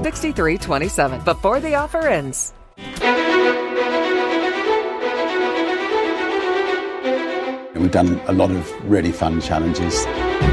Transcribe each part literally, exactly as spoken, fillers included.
sixty-three twenty-seven before the offer ends. We've done a lot of really fun challenges.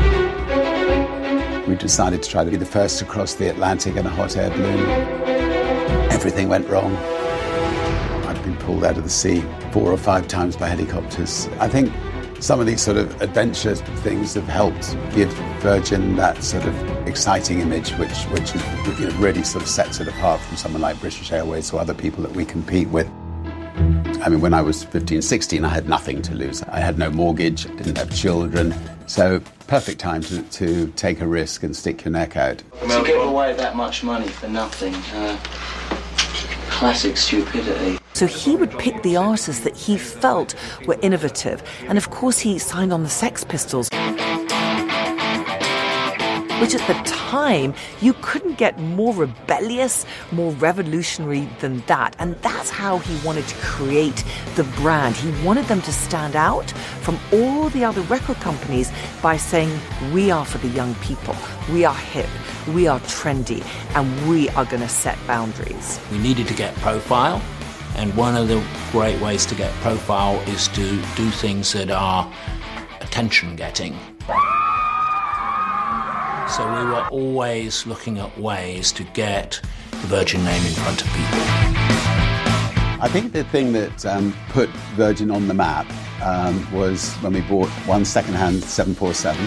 We decided to try to be the first to cross the Atlantic in a hot air balloon. Everything went wrong. I'd been pulled out of the sea four or five times by helicopters. I think some of these sort of adventure things have helped give Virgin that sort of exciting image, which which is, you know, really sort of sets it apart from someone like British Airways or other people that we compete with. I mean, when I was fifteen, sixteen, I had nothing to lose. I had no mortgage, didn't have children. So, perfect time to, to take a risk and stick your neck out. To give away that much money for nothing, uh, classic stupidity. So he would pick the artists that he felt were innovative. And of course, he signed on the Sex Pistols, which at the time, you couldn't get more rebellious, more revolutionary than that. And that's how he wanted to create the brand. He wanted them to stand out from all the other record companies by saying, we are for the young people, we are hip, we are trendy, and we are going to set boundaries. We needed to get profile, and one of the great ways to get profile is to do things that are attention-getting. So we were always looking at ways to get the Virgin name in front of people. I think the thing that um, put Virgin on the map um, was when we bought one second-hand seven forty-seven.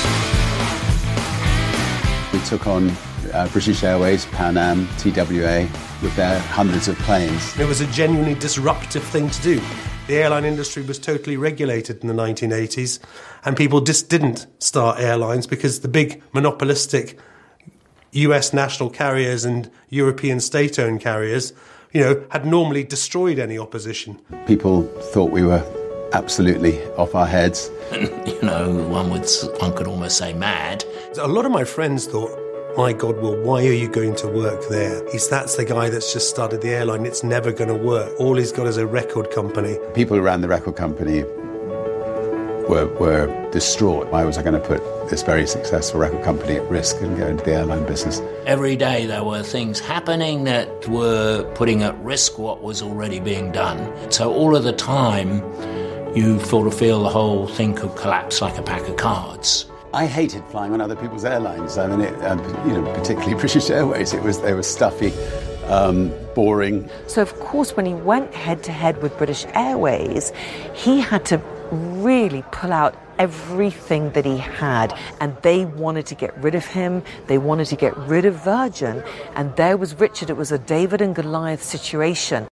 We took on uh, British Airways, Pan Am, T W A with their hundreds of planes. It was a genuinely disruptive thing to do. The airline industry was totally regulated in the nineteen eighties, and people just didn't start airlines because the big monopolistic U S national carriers and European state-owned carriers, you know, had normally destroyed any opposition. People thought we were absolutely off our heads. You know, one would, one could almost say mad. A lot of my friends thought, my God, Will, why are you going to work there? He's that's the guy that's just started the airline. It's never going to work. All he's got is a record company. People around the record company were, were distraught. Why was I going to put this very successful record company at risk and go into the airline business? Every day there were things happening that were putting at risk what was already being done. So all of the time, you sort of feel the whole thing could collapse like a pack of cards. I hated flying on other people's airlines. I mean, it, um, you know, particularly British Airways. It was they were stuffy, um, boring. So, of course, when he went head-to-head with British Airways, he had to really pull out everything that he had, and they wanted to get rid of him. They wanted to get rid of Virgin, and there was Richard. It was a David and Goliath situation.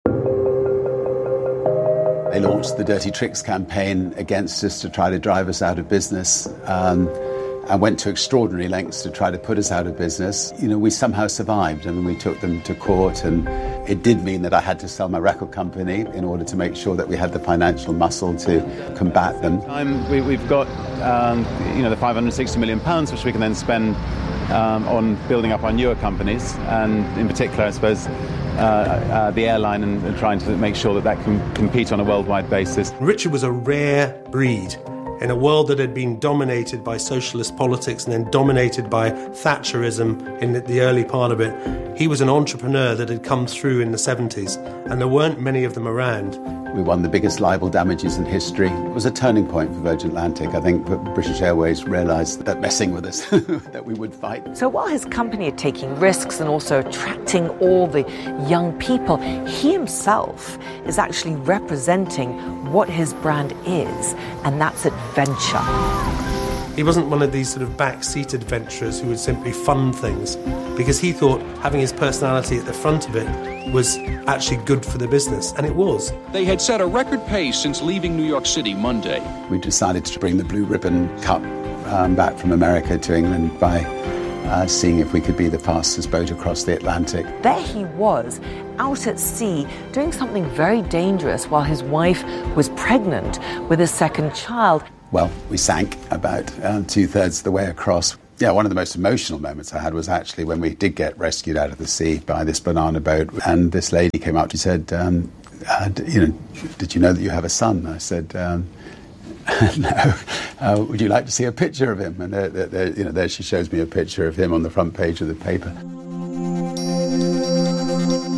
They launched the Dirty Tricks campaign against us to try to drive us out of business. Um, and went to extraordinary lengths to try to put us out of business. You know, we somehow survived. I mean, we took them to court, and it did mean that I had to sell my record company in order to make sure that we had the financial muscle to combat them. Um, we, we've got, um, you know, the five hundred sixty million pounds, which we can then spend um, on building up our newer companies, and in particular, I suppose, uh, uh, the airline, and, and trying to make sure that that can compete on a worldwide basis. Richard was a rare breed. In a world that had been dominated by socialist politics and then dominated by Thatcherism in the early part of it, he was an entrepreneur that had come through in the seventies, and there weren't many of them around. We won the biggest libel damages in history. It was a turning point for Virgin Atlantic. I think British Airways realised that messing with us, that we would fight. So while his company had taken risks and also attracting all the young people, he himself is actually representing what his brand is, and that's adventure. He wasn't one of these sort of backseat adventurers who would simply fund things, because he thought having his personality at the front of it was actually good for the business, and it was. They had set a record pace since leaving New York City Monday. We decided to bring the Blue Ribbon Cup um, back from America to England by uh, seeing if we could be the fastest boat across the Atlantic. There he was, out at sea, doing something very dangerous while his wife was pregnant with his second child. Well, we sank about uh, two-thirds of the way across. Yeah, one of the most emotional moments I had was actually when we did get rescued out of the sea by this banana boat, and this lady came up. She said, um, uh, you know, did you know that you have a son? I said, um, no. Uh, would you like to see a picture of him? And there, there, there, you know, there she shows me a picture of him on the front page of the paper.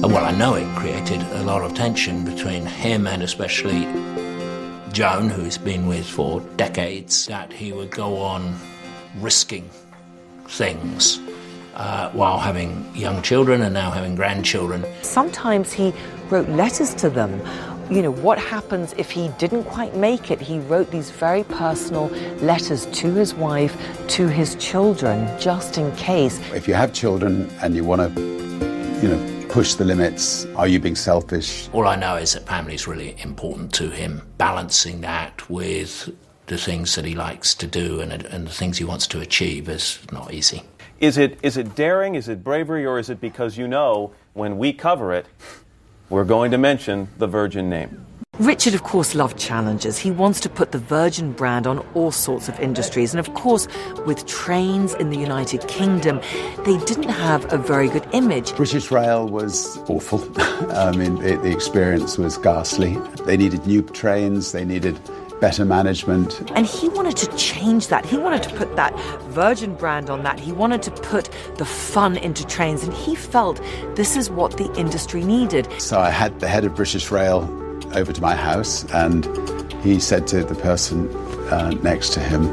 Well, I know it created a lot of tension between him and especially Joan, who he's been with for decades, that he would go on risking things uh, while having young children and now having grandchildren. Sometimes he wrote letters to them. You know, what happens if he didn't quite make it? He wrote these very personal letters to his wife, to his children, just in case. If you have children and you want to, you know, push the limits, are you being selfish? All I know is that family's really important to him. Balancing that with the things that he likes to do and, and the things he wants to achieve is not easy. Is it is it daring, is it bravery, or is it because you know when we cover it, we're going to mention the Virgin name? Richard, of course, loved challenges. He wants to put the Virgin brand on all sorts of industries. And of course, with trains in the United Kingdom, they didn't have a very good image. British Rail was awful. I mean, the, the experience was ghastly. They needed new trains, they needed better management. And he wanted to change that. He wanted to put that Virgin brand on that. He wanted to put the fun into trains. And he felt this is what the industry needed. So I had the head of British Rail over to my house, and he said to the person uh, next to him,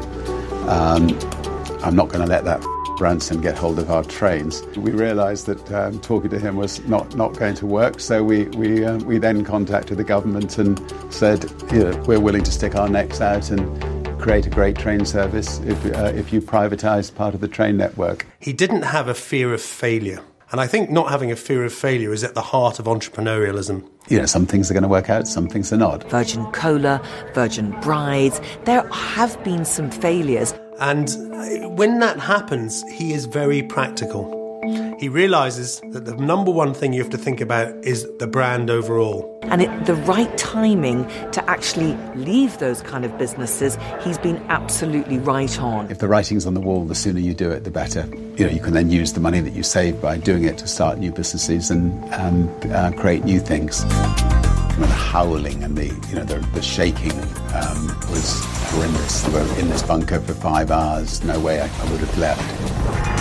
um, I'm not going to let that Branson get hold of our trains. We realised that um, talking to him was not, not going to work, so we we, uh, we then contacted the government and said, you know, we're willing to stick our necks out and create a great train service if, uh, if you privatise part of the train network. He didn't have a fear of failure. And I think not having a fear of failure is at the heart of entrepreneurialism. You know, some things are going to work out, some things are not. Virgin Cola, Virgin Brides, there have been some failures. And when that happens, he is very practical. He realises that the number one thing you have to think about is the brand overall. And at the right timing to actually leave those kind of businesses, he's been absolutely right on. If the writing's on the wall, the sooner you do it, the better. You know, you can then use the money that you save by doing it to start new businesses and, and uh, create new things. The howling and the, you know, the, the shaking um, was horrendous. We were in this bunker for five hours. No way I, I would have left.